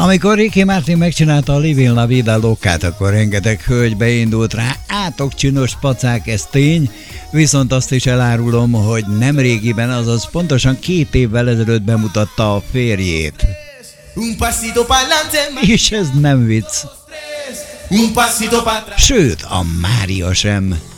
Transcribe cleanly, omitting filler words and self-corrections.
Amikor Ricky Martin megcsinálta a Living La Vida Locát, akkor rengeteg hölgy beindult rá, átok csinos pacák, ez tény, viszont azt is elárulom, hogy nemrégiben, azaz pontosan 2 évvel ezelőtt bemutatta a férjét. És ez nem vicc. Sőt, a Mária sem.